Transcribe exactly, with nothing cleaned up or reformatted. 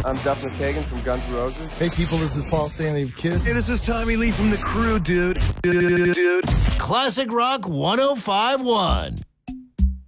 I'm Duff McKagan from Guns N' Roses. Hey people, this is Paul Stanley of Kiss. Hey, this is Tommy Lee from The Crew, dude. Dude. Classic Rock one oh five point one.